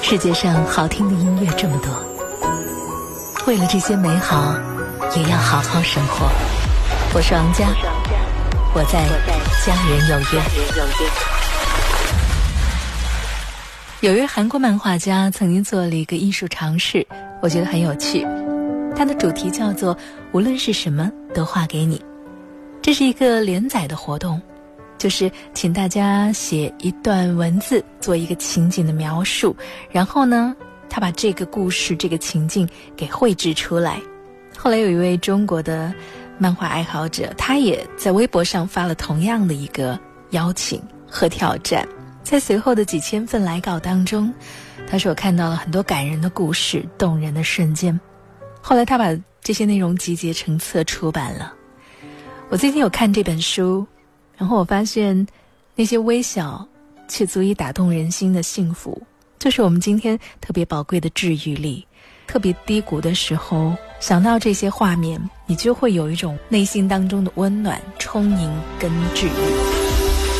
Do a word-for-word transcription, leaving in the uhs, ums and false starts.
世界上好听的音乐这么多，为了这些美好也要好好生活。我是王佳，我在家人有约。有位韩国漫画家曾经做了一个艺术尝试，我觉得很有趣。它的主题叫做无论是什么都画给你。这是一个连载的活动，就是请大家写一段文字做一个情景的描述，然后呢他把这个故事这个情境给绘制出来。后来有一位中国的漫画爱好者，他也在微博上发了同样的一个邀请和挑战。在随后的几千份来稿当中，他说我看到了很多感人的故事，动人的瞬间。后来他把这些内容集结成册出版了。我最近有看这本书，然后我发现那些微小却足以打动人心的幸福，就是我们今天特别宝贵的治愈力。特别低谷的时候，想到这些画面，你就会有一种内心当中的温暖、充盈跟治愈。